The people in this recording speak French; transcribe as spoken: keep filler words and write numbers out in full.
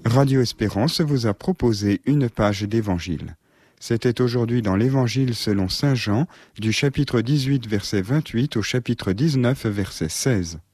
Radio Espérance vous a proposé une page d'évangile. C'était aujourd'hui dans l'évangile selon saint Jean, du chapitre dix-huit, verset vingt-huit au chapitre dix-neuf, verset seize.